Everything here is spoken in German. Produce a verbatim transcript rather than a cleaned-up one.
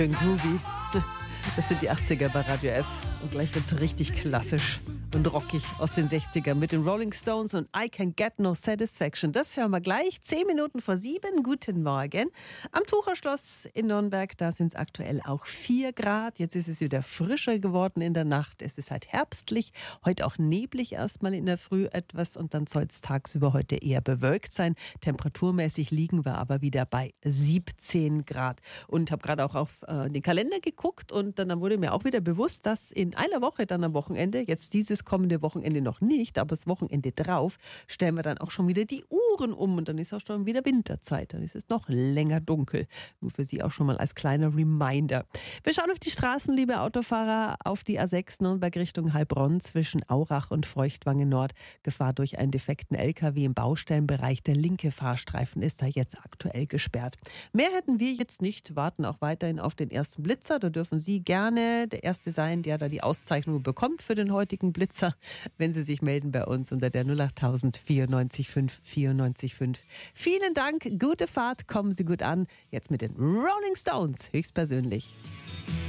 Groovy. Das sind die achtziger bei Radio F. Und gleich wird's richtig klassisch und rockig aus den sechzigern mit den Rolling Stones und I Can Get No Satisfaction. Das hören wir gleich. Zehn Minuten vor sieben. Guten Morgen. Am Tucherschloss in Nürnberg, da sind es aktuell auch vier Grad. Jetzt ist es wieder frischer geworden in der Nacht. Es ist halt herbstlich. Heute auch neblig erstmal in der Früh etwas und dann soll es tagsüber heute eher bewölkt sein. Temperaturmäßig liegen wir aber wieder bei siebzehn Grad. Und habe gerade auch auf äh, den Kalender geguckt und dann wurde mir auch wieder bewusst, dass in einer Woche dann am Wochenende, jetzt dieses kommende Wochenende noch nicht, aber das Wochenende drauf, stellen wir dann auch schon wieder die Uhren um und dann ist auch schon wieder Winterzeit. Dann ist es noch länger dunkel. Nur für Sie auch schon mal als kleiner Reminder. Wir schauen auf die Straßen, liebe Autofahrer, auf die A sechs Nürnberg Richtung Heilbronn zwischen Aurach und Feuchtwangen Nord. Gefahr durch einen defekten L K W im Baustellenbereich. Der linke Fahrstreifen ist da jetzt aktuell gesperrt. Mehr hätten wir jetzt nicht, warten auch weiterhin auf den ersten Blitzer. Da dürfen Sie gerne der Erste sein, der da die Auszeichnung bekommt für den heutigen Blitzer, wenn Sie sich melden bei uns unter der null acht tausend vierundneunzig fünf vierundneunzig fünf. Vielen Dank, gute Fahrt, kommen Sie gut an. Jetzt mit den Rolling Stones, höchstpersönlich.